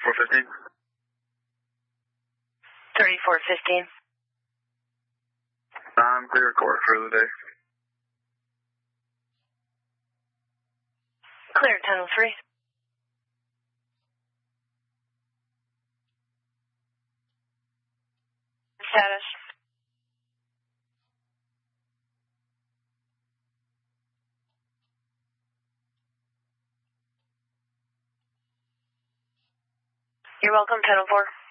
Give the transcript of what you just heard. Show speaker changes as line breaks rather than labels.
3415.
3415.
I'm clear court for the day.
Clear, Tunnel 3. Status. You're welcome, Tunnel 4.